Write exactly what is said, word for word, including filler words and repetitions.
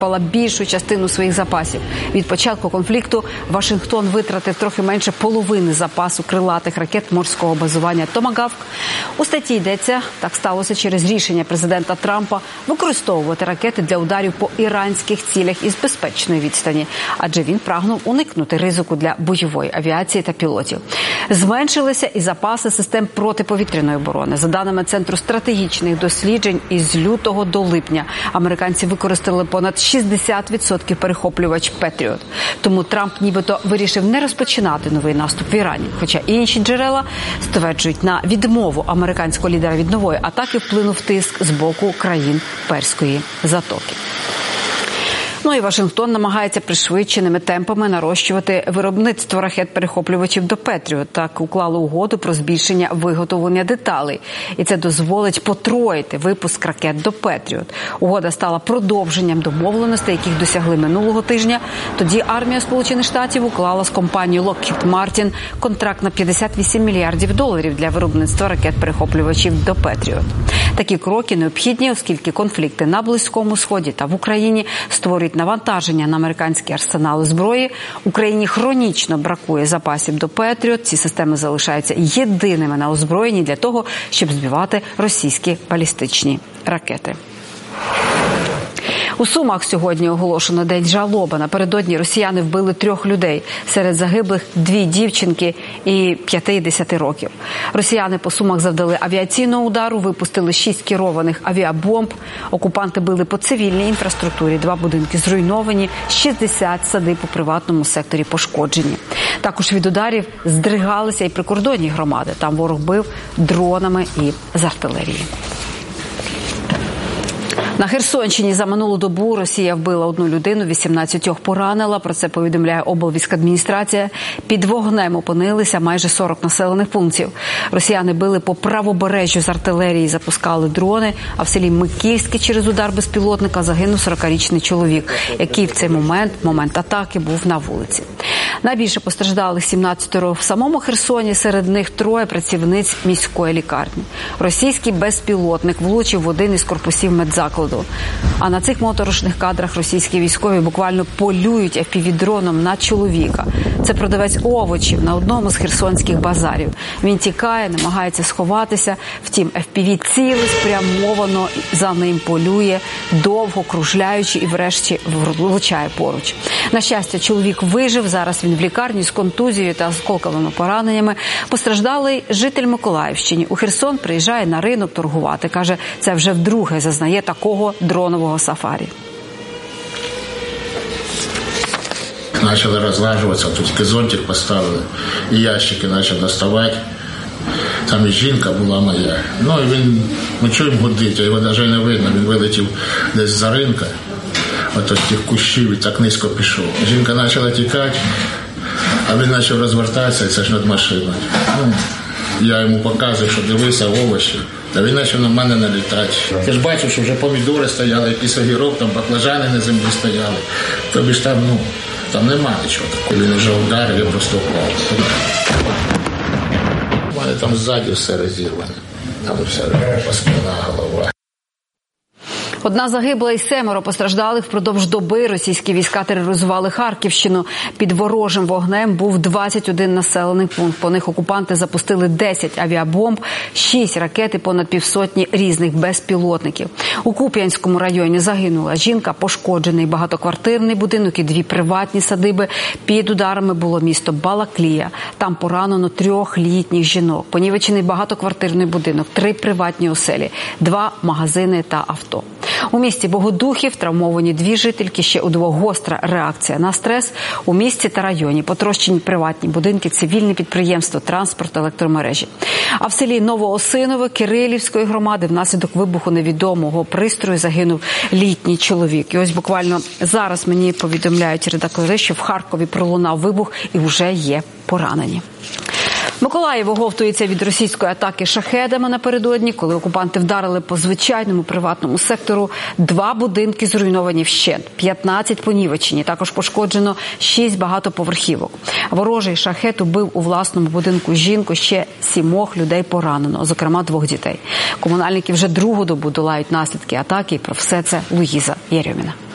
більшу частину своїх запасів. Від початку конфлікту Вашингтон витратив трохи менше половини запасу крилатих ракет морського базування «Томагавк». У статті йдеться, так сталося через рішення президента Трампа використовувати ракети для ударів по іранських цілях із безпечної відстані, адже він прагнув уникнути ризику для бойової авіації та пілотів. Зменшилися і запаси систем протиповітряної оборони. За даними Центру стратегічних досліджень, із лютого до липня американці використали понад шістдесят відсотків перехоплювач «Петріот». Тому Трамп нібито вирішив не розпочинати новий наступ в Ірані. Хоча інші джерела стверджують, на відмову американського лідера від нової атаки вплинув тиск з боку країн Перської затоки. Ну і Вашингтон намагається пришвидшеними темпами нарощувати виробництво ракет-перехоплювачів до «Петріот». Так уклали угоду про збільшення виготовлення деталей. І це дозволить потроїти випуск ракет до «Петріот». Угода стала продовженням домовленостей, яких досягли минулого тижня. Тоді армія Сполучених Штатів уклала з компанією Lockheed Martin контракт на п'ятдесят вісім мільярдів доларів для виробництва ракет-перехоплювачів до «Петріот». Такі кроки необхідні, оскільки конфлікти на Близькому Сході та в Україні створюють навантаження на американські арсенали зброї. Україні хронічно бракує запасів до «Петріот». Ці системи залишаються єдиними на озброєнні для того, щоб збивати російські балістичні ракети. У Сумах сьогодні оголошено день жалоби. Напередодні росіяни вбили трьох людей. Серед загиблих дві дівчинки і п'ятдесят років. Росіяни по Сумах завдали авіаційного удару, випустили шість керованих авіабомб. Окупанти били по цивільній інфраструктурі. Два будинки зруйновані, шістдесят садиб у приватному секторі пошкоджені. Також від ударів здригалися і прикордонні громади. Там ворог бив дронами і з артилерії. На Херсонщині за минулу добу Росія вбила одну людину, вісімнадцятьох поранила. Про це повідомляє облвійськадміністрація. Під вогнем опинилися майже сорок населених пунктів. Росіяни били по правобережжю з артилерії, запускали дрони. А в селі Микільське через удар безпілотника загинув сорокарічний чоловік, який в цей момент, момент атаки, був на вулиці. Найбільше постраждалих сімнадцятеро в самому Херсоні, серед них троє працівниць міської лікарні. Російський безпілотник влучив в один із корпусів медзакладу. А на цих моторошних кадрах російські військові буквально полюють еф пі ві-дроном на чоловіка. Це продавець овочів на одному з херсонських базарів. Він тікає, намагається сховатися, втім еф пі ві цілеспрямовано за ним полює, довго кружляючи і врешті влучає поруч. На щастя, чоловік вижив, зараз він в лікарні з контузією та осколковими пораненнями. Постраждалий житель Миколаївщини. У Херсон приїжджає на ринок торгувати. Каже, це вже вдруге зазнає такого дронового сафарі. Почали розлажуватися, тут тільки зонтик поставили, і ящики почали доставати. Там і жінка була моя. Ну, і він, ми чуємо, гудить, а його навіть не видно. Він вилетів десь за ринка, от тих кущів, і так низько пішов. Жінка почала тікати, а він почав розвертатися, і це ж над машиною. Ну, я йому показую, що дивися, овочі. Та він почав на мене налітати. Ти ж бачив, що вже помідори стояли, якийсь огірок, там баклажани на землі стояли. Тобі ж там, ну, там нема нічого такого. Він вже ударив, я просто впав. У мене там ззаді все розірване. Там все паскана голова. Одна загибла і семеро постраждалих. Впродовж доби російські війська тероризували Харківщину. Під ворожим вогнем був двадцять один населений пункт. По них окупанти запустили десять авіабомб, шість ракет і понад півсотні різних безпілотників. У Куп'янському районі загинула жінка, пошкоджений багатоквартирний будинок і дві приватні садиби. Під ударами було місто Балаклія. Там поранено трьох літніх жінок. Понівечений багатоквартирний будинок, три приватні оселі, два магазини та авто. У місті Богодухів травмовані дві жительки, ще у двох гостра реакція на стрес. У місті та районі потрощені приватні будинки, цивільне підприємство, транспорт, електромережі. А в селі Новоосинове Кирилівської громади внаслідок вибуху невідомого пристрою загинув літній чоловік. І ось буквально зараз мені повідомляють редактори, що в Харкові пролунав вибух і вже є поранені. Миколаїв оговтується від російської атаки шахедами напередодні, коли окупанти вдарили по звичайному приватному сектору. Два будинки зруйновані вщент, п'ятнадцять понівечені, також пошкоджено шість багатоповерхівок. Ворожий шахед убив у власному будинку жінку, ще сімох людей поранено, зокрема двох дітей. Комунальники вже другу добу долають наслідки атаки, і про все це Луїза Єрьоміна.